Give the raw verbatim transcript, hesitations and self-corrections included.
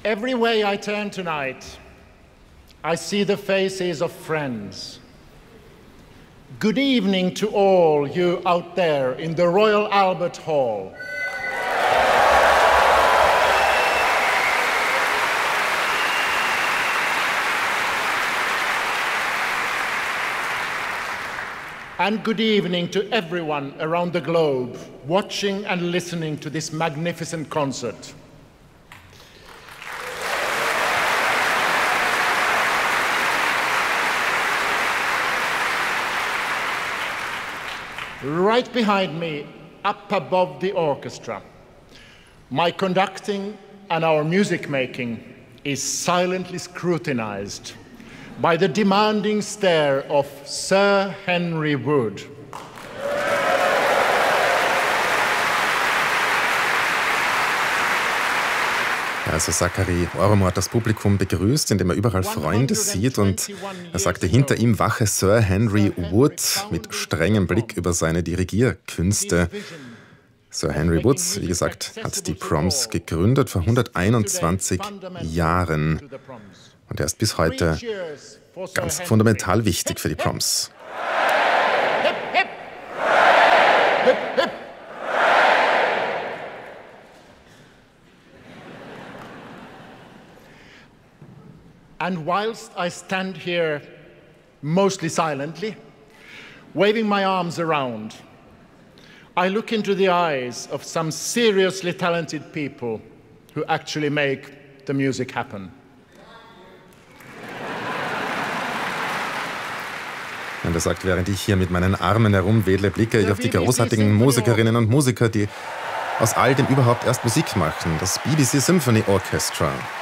Every way I turn tonight, I see the faces of friends. Good evening to all you out there in the Royal Albert Hall. And good evening to everyone around the globe watching and listening to this magnificent concert. Right behind me, up above the orchestra, my conducting and our music making is silently scrutinized by the demanding stare of Sir Henry Wood. Also Zachary Ohramo hat das Publikum begrüßt, indem er überall Freunde sieht, und er sagte, hinter ihm wache Sir Henry Wood mit strengem Blick über seine Dirigierkünste. Sir Henry Wood, wie gesagt, hat die Proms gegründet vor hunderteinundzwanzig Jahren. Und er ist bis heute ganz fundamental wichtig für die Proms. Hip, hip. Hip, hip. And whilst I stand here mostly silently, waving my arms around, I look into the eyes of some seriously talented people who actually make the music happen. Und er sagt, während ich hier mit meinen Armen herumwedle, blicke ich auf die großartigen Musikerinnen und Musiker, die aus all dem überhaupt erst Musik machen. Das B B C Symphony Orchestra.